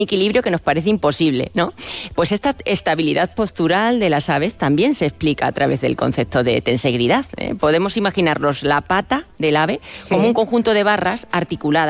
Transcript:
equilibrio que nos parece imposible, ¿no? Pues esta estabilidad postural de las aves también se explica a través del concepto de tensegridad, ¿eh? Podemos imaginarnos la pata del ave como un conjunto de barras articuladas